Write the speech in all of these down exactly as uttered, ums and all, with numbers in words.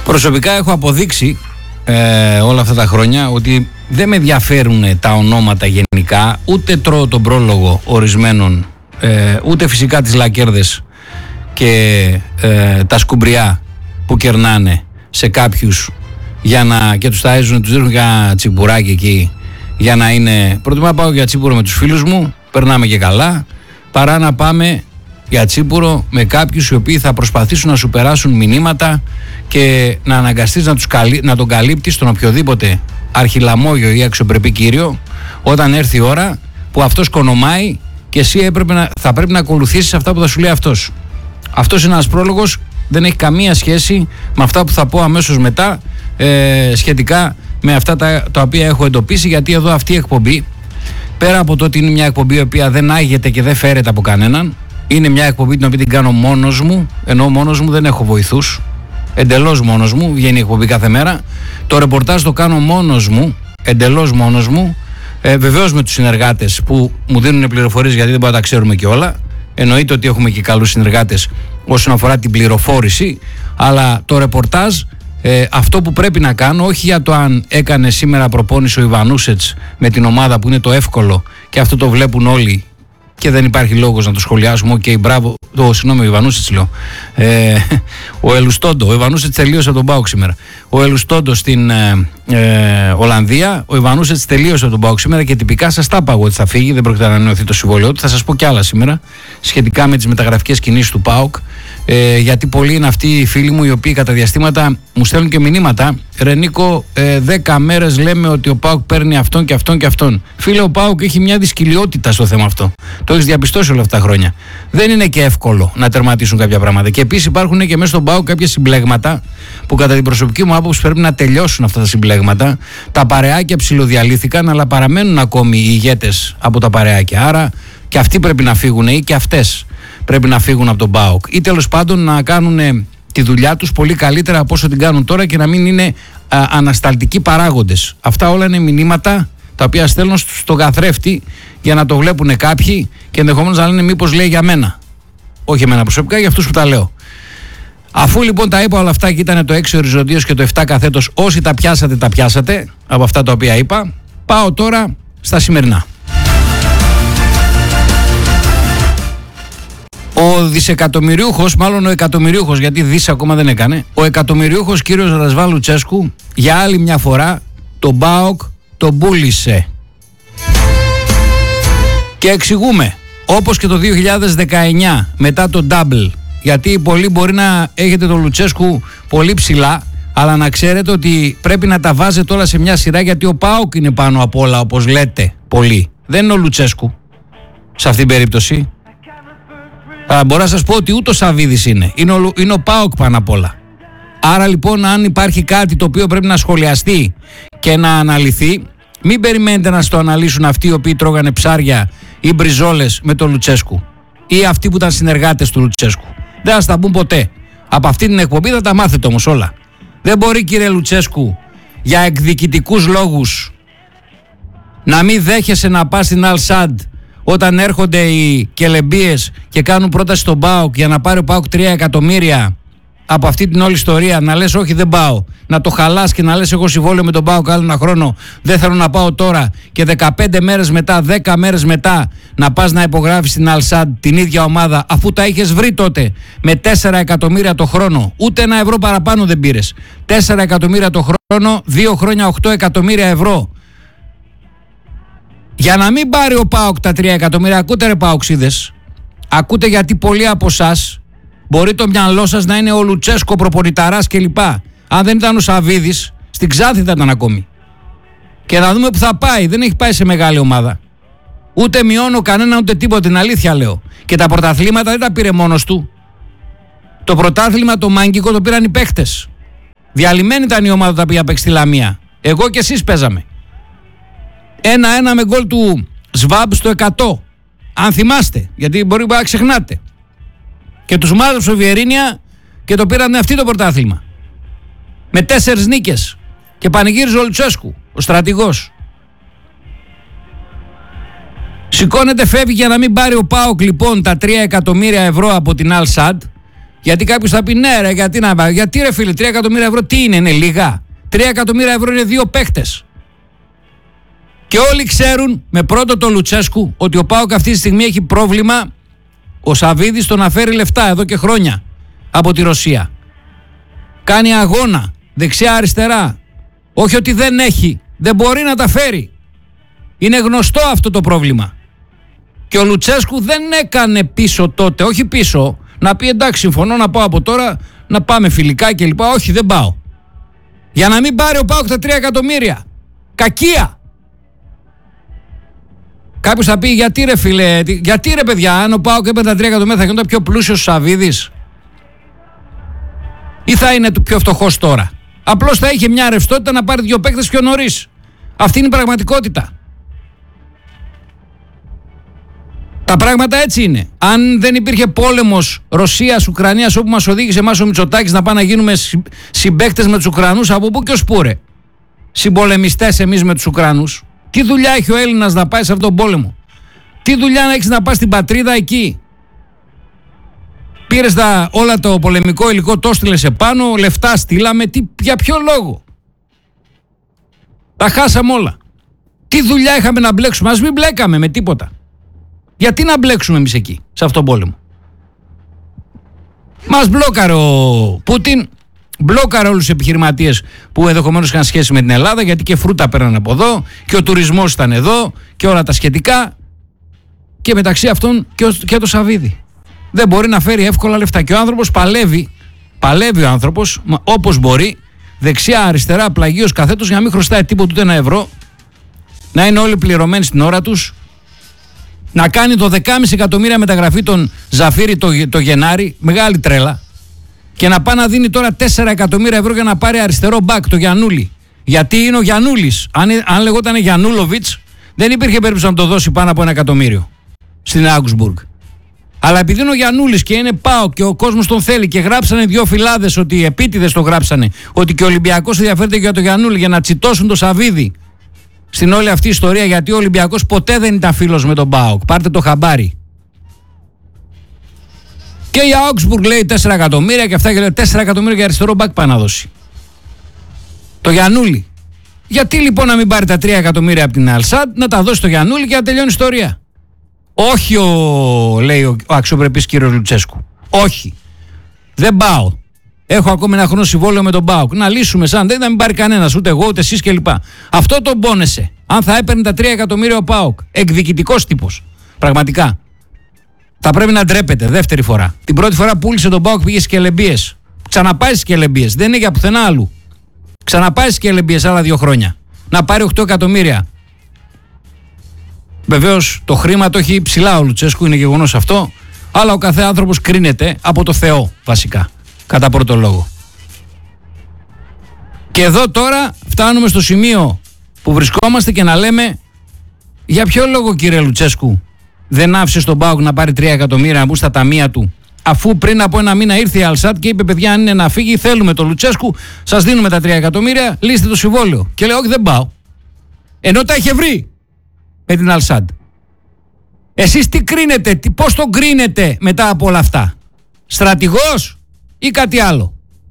Προσωπικά έχω αποδείξει ε, όλα αυτά τα χρόνια ότι δεν με ενδιαφέρουν τα ονόματα γενικά, ούτε τρώω τον πρόλογο ορισμένων, ε, ούτε φυσικά τις λακέρδες και ε, τα σκουμπριά που κερνάνε σε κάποιους για να, και τους ταΐζουν, τους δίνουν για τσιμπουράκι εκεί για να είναι. Προτιμά να πάω για τσίπουρο με τους φίλους μου, περνάμε και καλά, παρά να πάμε για τσίπουρο με κάποιους οι οποίοι θα προσπαθήσουν να σου περάσουν μηνύματα και να αναγκαστείς να, τους καλύ, να τον καλύπτεις τον οποιοδήποτε αρχιλαμόγιο ή αξιοπρεπή κύριο όταν έρθει η ώρα που αυτός κονομάει και εσύ έπρεπε να, θα πρέπει να ακολουθήσεις αυτά που θα σου λέει αυτός. Αυτός είναι ένας πρόλογος, δεν έχει καμία σχέση με αυτά που θα πω αμέσως μετά ε, σχετικά με αυτά τα, τα οποία έχω εντοπίσει, γιατί εδώ αυτή η εκπομπή, πέρα από το ότι είναι μια εκπομπή η οποία δεν άγεται και δεν φέρεται από κανέναν, είναι μια εκπομπή την οποία την κάνω μόνος μου, ενώ μόνος μου δεν έχω βοηθούς, εντελώς μόνος μου, βγαίνει η εκπομπή κάθε μέρα. Το ρεπορτάζ το κάνω μόνος μου, εντελώς μόνος μου, ε, βεβαίως με τους συνεργάτες που μου δίνουν πληροφορίες, γιατί δεν μπορούμε να τα ξέρουμε και όλα. Εννοείται ότι έχουμε και καλούς συνεργάτες όσον αφορά την πληροφόρηση, αλλά το ρεπορτάζ, ε, αυτό που πρέπει να κάνω, όχι για το αν έκανε σήμερα προπόνηση ο Ιβανούσετς με την ομάδα που είναι το εύκολο και αυτό το βλέπουν όλοι και δεν υπάρχει λόγος να το σχολιάσουμε. Οκ, okay, μπράβο. Το συγγνώμη, ο Ιβανούσετς λέω. Ε, ο Ελουστόντο. Ο Ιβανούσετς τελείωσε από τον ΠΑΟΚ σήμερα. Ο Ελουστόντο στην ε, ε, Ολλανδία. Ο Ιβανούσετς τελείωσε από τον ΠΑΟΚ σήμερα και τυπικά σας τα είπα ότι θα φύγει. Δεν πρόκειται να ανανεωθεί το συμβόλαιό του. Θα σας πω κι άλλα σήμερα σχετικά με τις μεταγραφικές κινήσεις του ΠΑΟΚ. Ε, γιατί πολλοί είναι αυτοί οι φίλοι μου οι οποίοι κατά διαστήματα μου στέλνουν και μηνύματα. Ρε Νίκο, ε, δέκα μέρες λέμε ότι ο ΠΑΟΚ παίρνει αυτόν και αυτόν και αυτόν. Φίλε, ο ΠΑΟΚ έχει μια δυσκολιότητα στο θέμα αυτό. Το έχεις διαπιστώσει όλα αυτά τα χρόνια. Δεν είναι και εύκολο να τερματίσουν κάποια πράγματα. Και επίσης υπάρχουν και μέσα στον ΠΑΟΚ κάποια συμπλέγματα που κατά την προσωπική μου άποψη πρέπει να τελειώσουν αυτά τα συμπλέγματα. Τα παρεάκια ψιλοδιαλύθηκαν, αλλά παραμένουν ακόμη οι ηγέτες από τα παρεάκια. Άρα και αυτοί πρέπει να φύγουν ή και αυτές πρέπει να φύγουν από τον ΠΑΟΚ. Ή τέλος πάντων να κάνουν τη δουλειά τους πολύ καλύτερα από όσο την κάνουν τώρα και να μην είναι α, ανασταλτικοί παράγοντες. Αυτά όλα είναι μηνύματα τα οποία στέλνω στον καθρέφτη για να το βλέπουν κάποιοι και ενδεχομένως να λένε μήπως λέει για μένα. Όχι εμένα προσωπικά, για αυτούς που τα λέω. Αφού λοιπόν τα είπα όλα αυτά και ήταν το έξι οριζοντίως και το επτά καθέτος, όσοι τα πιάσατε τα πιάσατε από αυτά τα οποία είπα, πάω τώρα στα σημερινά. Ο δισεκατομμυριούχος, μάλλον ο εκατομμυριούχος, γιατί δις ακόμα δεν έκανε, ο εκατομμυριούχος κύριος Ρασβάν Λουτσέσκου για άλλη μια φορά τον ΠΑΟΚ τον πούλησε. Και εξηγούμε, όπως και το δύο χιλιάδες δεκαεννιά μετά το double, γιατί πολλοί μπορεί να έχετε τον Λουτσέσκου πολύ ψηλά, αλλά να ξέρετε ότι πρέπει να τα βάζετε όλα σε μια σειρά, γιατί ο ΠΑΟΚ είναι πάνω απ' όλα, όπως λέτε πολλοί. Δεν είναι ο Λουτσέσκου σε αυτήν την περίπτωση. Αλλά μπορώ να σας πω ότι ούτε ο Σαββίδης είναι. Είναι ο, είναι ο ΠΑΟΚ πάνω απ' όλα. Άρα λοιπόν, αν υπάρχει κάτι το οποίο πρέπει να σχολιαστεί και να αναλυθεί, μην περιμένετε να στο αναλύσουν αυτοί οι οποίοι τρώγανε ψάρια ή μπριζόλες με τον Λουτσέσκου ή αυτοί που ήταν συνεργάτες του Λουτσέσκου. Δεν θα στα πούν ποτέ. Από αυτή την εκπομπή θα τα μάθετε όμως όλα. Δεν μπορεί, κύριε Λουτσέσκου, για εκδικητικούς λόγους να μην δέχεσαι να πας στην Αλ Σαντ όταν έρχονται οι κελεμπίες και κάνουν πρόταση στον ΠΑΟΚ για να πάρει ο ΠΑΟΚ τρία εκατομμύρια από αυτή την όλη ιστορία, να λες όχι δεν πάω, να το χαλάς και να λες εγώ συμβόλαιο με τον ΠΑΟΚ άλλο ένα χρόνο, δεν θέλω να πάω τώρα, και δεκαπέντε μέρες μετά, δέκα μέρες μετά να πας να υπογράφεις στην Αλ Σαντ την ίδια ομάδα, αφού τα είχες βρει τότε με τέσσερα εκατομμύρια το χρόνο, ούτε ένα ευρώ παραπάνω δεν πήρες, τέσσερα εκατομμύρια το χρόνο, δύο χρόνια οκτώ εκατομμύρια ευρώ. Για να μην πάρει ο ΠΑΟΚ τα τρία εκατομμύρια, ακούτε ρε ΠΑΟΚσίδες, ακούτε, γιατί πολλοί από εσάς μπορεί το μυαλό σας να είναι ο Λουτσέσκο, προπονηταράς κλπ. Αν δεν ήταν ο Σαββίδης, στην Ξάνθη θα ήταν ακόμη. Και να δούμε που θα πάει, δεν έχει πάει σε μεγάλη ομάδα. Ούτε μειώνω κανένα ούτε τίποτα, την αλήθεια λέω. Και τα πρωταθλήματα δεν τα πήρε μόνος του. Το πρωτάθλημα το μάγκικο το πήραν οι παίχτες. Διαλυμένη ήταν η ομάδα που πήγε παίξει στη Λαμία. Εγώ και εσείς παίζαμε. Ένα-ένα με γκολ του Σβάμπ στο εκατό. Αν θυμάστε, γιατί μπορεί να ξεχνάτε. Και τους μάζεψε ο Βιερίνια και το πήραν αυτοί το πρωτάθλημα. Με τέσσερις νίκες. Και πανηγύριζε ο Λουτσέσκου, ο στρατηγός. Σηκώνεται, φεύγει για να μην πάρει ο ΠΑΟΚ λοιπόν τα τρία εκατομμύρια ευρώ από την Αλ Σαντ, Γιατί κάποιος θα πει ναι ρε, γιατί, να, γιατί ρε φίλε, τρία εκατομμύρια ευρώ τι είναι, είναι λίγα? τρία εκατομμύρια ευρώ είναι δύο παίχτες. Και όλοι ξέρουν με πρώτο το Λουτσέσκου ότι ο ΠΑΟΚ αυτή τη στιγμή έχει πρόβλημα ο Σαββίδης το να φέρει λεφτά εδώ και χρόνια από τη Ρωσία. Κάνει αγώνα δεξιά αριστερά. Όχι ότι δεν έχει, δεν μπορεί να τα φέρει. Είναι γνωστό αυτό το πρόβλημα. Και ο Λουτσέσκου δεν έκανε πίσω τότε, όχι πίσω, να πει εντάξει συμφωνώ να πάω από τώρα, να πάμε φιλικά κλπ. Όχι, δεν πάω. Για να μην πάρει ο ΠΑΟΚ τα τρία εκατομμύρια. Κακία. Κάποιος θα πει γιατί ρε φίλε, γιατί ρε παιδιά, αν ο ΠΑΟΚ έπαιρνε τα τρία εκατομμύρια θα γινόταν πιο πλούσιος ο Σαββίδης ή θα είναι του πιο φτωχός τώρα? Απλώς θα είχε μια ρευστότητα να πάρει δύο παίκτες πιο νωρίς. Αυτή είναι η πραγματικότητα. Τα πράγματα έτσι είναι. Αν δεν υπήρχε πόλεμος Ρωσίας-Ουκρανίας όπου μας οδήγησε εμάς ο Μητσοτάκης να πάμε να γίνουμε συμπαίκτες με τους Ουκρανούς, από πού και ως πού ρε? Συμπολεμιστές εμείς με τους Ουκρανούς. Τι δουλειά έχει ο Έλληνας να πάει σε αυτόν τον πόλεμο? Τι δουλειά να έχεις να πας στην πατρίδα εκεί? Πήρες τα, όλα το πολεμικό υλικό, το έστειλες επάνω, λεφτά στείλαμε, τι, για ποιο λόγο? Τα χάσαμε όλα. Τι δουλειά είχαμε να μπλέξουμε? Ας μην μπλέκαμε με τίποτα. Γιατί να μπλέξουμε εμείς εκεί, σε αυτόν τον πόλεμο? Μας μπλόκαρε ο Πούτιν, μπλόκαρε όλους τους επιχειρηματίες που ενδεχομένως είχαν σχέση με την Ελλάδα, γιατί και φρούτα παίρναν από εδώ και ο τουρισμός ήταν εδώ και όλα τα σχετικά, και μεταξύ αυτών και, ο, και το Σαββίδι. Δεν μπορεί να φέρει εύκολα λεφτά και ο άνθρωπος παλεύει, παλεύει ο άνθρωπος όπως μπορεί, δεξιά αριστερά, πλαγίος καθέτος, για να μην χρωστάει τίποτα ούτε ένα ευρώ, να είναι όλοι πληρωμένοι στην ώρα τους, να κάνει το δεκάμισι εκατομμύρια μεταγραφή τον Ζαφύρι το, το Γενάρη, μεγάλη τρέλα, και να πάει να δίνει τώρα τέσσερα εκατομμύρια ευρώ για να πάρει αριστερό μπακ, το Γιαννούλη. Γιατί είναι ο Γιαννούλης. Αν, αν λεγόταν Γιαννούλοβιτς, δεν υπήρχε περίπτωση να το δώσει πάνω από ένα εκατομμύριο στην Augsburg. Αλλά επειδή είναι ο Γιαννούλης και είναι ΠΑΟΚ και ο κόσμος τον θέλει και γράψανε δύο φυλάδες, ότι επίτηδες το γράψανε, ότι και ο Ολυμπιακός ενδιαφέρεται για τον Γιαννούλη για να τσιτώσουν το Σαββίδι στην όλη αυτή η ιστορία, γιατί ο Ολυμπιακός ποτέ δεν ήταν φίλος με τον ΠΑΟΚ. Πάρτε το χαμπάρι. Και η Augsburg λέει τέσσερα εκατομμύρια και αυτά, και λέει τέσσερα εκατομμύρια για αριστερό μπακ πάει να δώσει. Το Γιαννούλη. Γιατί λοιπόν να μην πάρει τα τρία εκατομμύρια από την Αλσάντ, να τα δώσει το Γιαννούλη και να τελειώνει η ιστορία? Όχι, ο, λέει ο, ο αξιοπρεπής κύριος Λουτσέσκου. Όχι. Δεν πάω. Έχω ακόμη ένα χρόνο συμβόλαιο με τον ΠΑΟΚ. Να λύσουμε σαν δεν θα μην πάρει κανένας, ούτε εγώ ούτε εσείς κλπ. Αυτό τον πόνεσε. Αν θα έπαιρνε τα τρία εκατομμύρια ο ΠΑΟΚ. Εκδικητικός τύπος. Πραγματικά. Θα πρέπει να ντρέπεται δεύτερη φορά. Την πρώτη φορά πούλησε τον ΠΑΟΚ, πήγε στις Κελεμπίες. Ξαναπάει στις Κελεμπίες. Δεν είναι για πουθενά άλλου. Ξαναπάει στις Κελεμπίες άλλα δύο χρόνια. Να πάρει οκτώ εκατομμύρια. Βεβαίως το χρήμα το έχει ψηλά ο Λουτσέσκου, είναι γεγονός αυτό. Αλλά ο κάθε άνθρωπος κρίνεται από το Θεό βασικά. Κατά πρώτο λόγο. Και εδώ τώρα φτάνουμε στο σημείο που βρισκόμαστε και να λέμε, για ποιο λόγο κύριε Λουτσέσκου δεν άφησε στον ΠΑΟΚ να πάρει τρία εκατομμύρια να μπουν στα ταμεία του, αφού πριν από ένα μήνα ήρθε η Αλσάτ και είπε παιδιά, αν είναι να φύγει, θέλουμε τον Λουτσέσκου, σας δίνουμε τα τρία εκατομμύρια, λύστε το συμβόλαιο. Και λέει όχι, δεν πάω. Ενώ τα είχε βρει με την Αλσάντ. Εσείς τι κρίνετε, τι, πώς τον κρίνετε μετά από όλα αυτά? Στρατηγός ή κάτι άλλο?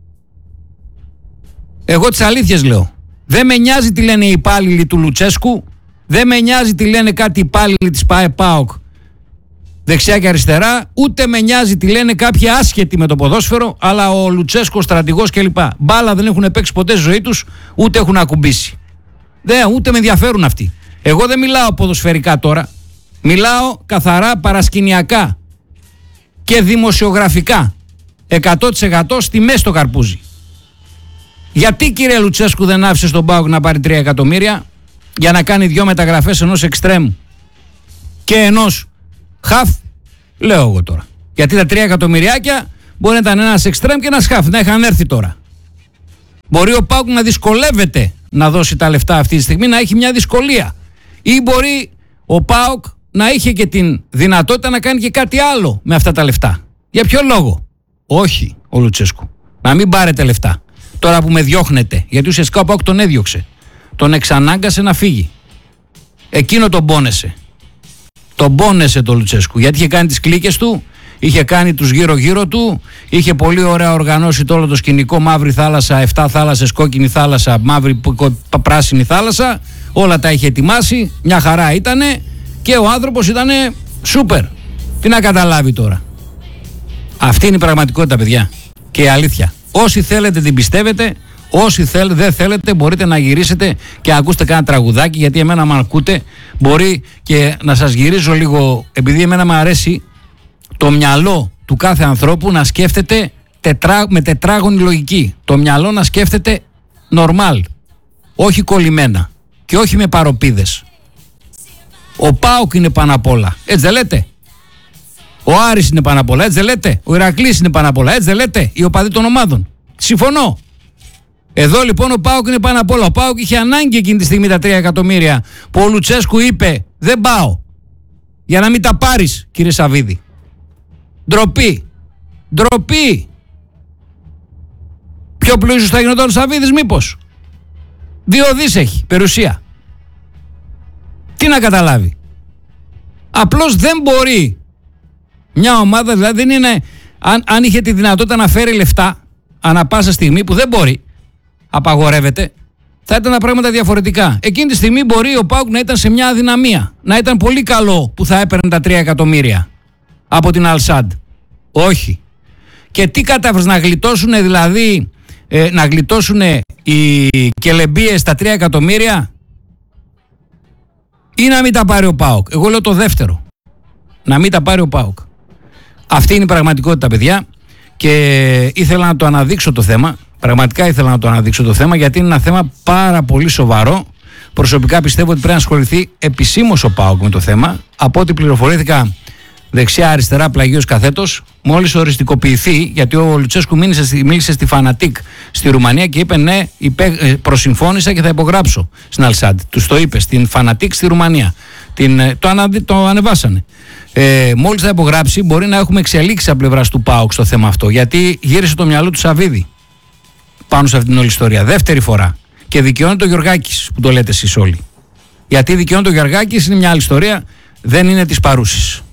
Εγώ τις αλήθειες λέω. Δεν με νοιάζει τι λένε οι υπάλληλοι του Λουτσέσκου, δεν με νοιάζει τι λένε κάτι υπάλληλοι της ΠΑΕ-ΠΑΟΚ δεξιά και αριστερά, ούτε με νοιάζει τι λένε κάποιοι άσχετοι με το ποδόσφαιρο, αλλά ο Λουτσέσκου, ο στρατηγός κλπ. Μπάλα δεν έχουν παίξει ποτέ στη ζωή τους, ούτε έχουν ακουμπήσει. Δεν, ούτε με ενδιαφέρουν αυτοί. Εγώ δεν μιλάω ποδοσφαιρικά τώρα. Μιλάω καθαρά παρασκηνιακά και δημοσιογραφικά. εκατό τοις εκατό στη μέση το καρπούζι. Γιατί κύριε Λουτσέσκου δεν άφησε στον ΠΑΟΚ να πάρει τρία εκατομμύρια για να κάνει δυο μεταγραφές, ενός εξτρέμ και ενός χαφ? Λέω εγώ τώρα. Γιατί τα τρία εκατομμυριάκια μπορεί να ήταν ένας εξτρέμ και ένας χαφ, να είχαν έρθει τώρα. Μπορεί ο ΠΑΟΚ να δυσκολεύεται να δώσει τα λεφτά αυτή τη στιγμή, να έχει μια δυσκολία. Ή μπορεί ο ΠΑΟΚ να είχε και την δυνατότητα να κάνει και κάτι άλλο με αυτά τα λεφτά. Για ποιο λόγο? Όχι ο Λουτσέσκου. Να μην πάρετε λεφτά. Τώρα που με διώχνετε, γιατί ουσιαστικά ο ΠΑΟΚ τον έδιωξε. Τον εξανάγκασε να φύγει. Εκείνο τον πόνεσε. Τον πόνεσε το Λουτσέσκου. Γιατί είχε κάνει τις κλίκες του, είχε κάνει τους γύρω-γύρω του, είχε πολύ ωραία οργανώσει το όλο το σκηνικό, μαύρη θάλασσα, εφτά θάλασσες, κόκκινη θάλασσα, μαύρη πράσινη θάλασσα, όλα τα είχε ετοιμάσει, μια χαρά ήτανε και ο άνθρωπος ήτανε σούπερ. Τι να καταλάβει τώρα. Αυτή είναι η πραγματικότητα, παιδιά, και η αλήθεια. Όσοι θέλετε την πιστεύετε, όσοι θέλετε, δεν θέλετε μπορείτε να γυρίσετε και να ακούσετε κάνα τραγουδάκι, γιατί εμένα με ακούτε μπορεί και να σας γυρίζω λίγο, επειδή εμένα μου αρέσει το μυαλό του κάθε ανθρώπου να σκέφτεται τετρά, με τετράγωνη λογική. Το μυαλό να σκέφτεται normal, όχι κολλημένα και όχι με παροπίδες. Ο ΠΑΟΚ είναι πάνω απ' όλα, έτσι δεν λέτε? Ο Άρης είναι πάνω απ' όλα, έτσι δεν λέτε? Ο Ηρακλής είναι πάνω απ' όλα, έτσι δεν λέτε? Οι οπαδοί των ομάδων. Συμφωνώ. Εδώ λοιπόν ο ΠΑΟΚ είναι πάνω απ' όλα. Ο ΠΑΟΚ είχε ανάγκη εκείνη τη στιγμή τα τρία εκατομμύρια που ο Λουτσέσκου είπε δεν πάω. Για να μην τα πάρεις, κύριε Σαββίδη. Ντροπή. Ντροπή. Πιο πλούσιος θα γινόταν ο Σαββίδης μήπως? Δύο δις έχει περιουσία. Τι να καταλάβει. Απλώς δεν μπορεί μια ομάδα, δηλαδή δεν είναι, αν, αν είχε τη δυνατότητα να φέρει λεφτά ανά πάσα στιγμή, που δεν μπορεί, απαγορεύεται, θα ήταν τα πράγματα διαφορετικά. Εκείνη τη στιγμή μπορεί ο ΠΑΟΚ να ήταν σε μια αδυναμία, να ήταν πολύ καλό που θα έπαιρνε τα τρία εκατομμύρια από την Αλσάντ. Όχι. Και τι κατάφερες να γλιτώσουν, δηλαδή ε, να γλιτώσουν οι κελεμπίες τα τρία εκατομμύρια ή να μην τα πάρει ο ΠΑΟΚ? Εγώ λέω το δεύτερο. Να μην τα πάρει ο ΠΑΟΚ. Αυτή είναι η πραγματικότητα, παιδιά, και ήθελα να το αναδείξω το θέμα. Πραγματικά ήθελα να το αναδείξω το θέμα, γιατί είναι ένα θέμα πάρα πολύ σοβαρό. Προσωπικά πιστεύω ότι πρέπει να ασχοληθεί επισήμως ο ΠΑΟΚ με το θέμα. Από ό,τι πληροφορήθηκα δεξιά-αριστερά, πλαγίως καθέτος, μόλις οριστικοποιηθεί, γιατί ο Λουτσέσκου μίλησε στη Φανατίκ στη Ρουμανία και είπε ναι, προσυμφώνησα και θα υπογράψω στην Αλσάντ. Τους το είπε στην Φανατίκ στη Ρουμανία. Την, το, ανα, το ανεβάσανε. Ε, μόλις θα υπογράψει, μπορεί να έχουμε εξελίξει από πλευράς του ΠΑΟΚ στο θέμα αυτό, γιατί γύρισε το μυαλό του Σαββίδη πάνω σε αυτήν την όλη ιστορία. Δεύτερη φορά. Και δικαιώνεται ο Γεωργάκης, που το λέτε εσείς όλοι. Γιατί δικαιώνεται ο Γεωργάκης είναι μια άλλη ιστορία, δεν είναι της παρούσης.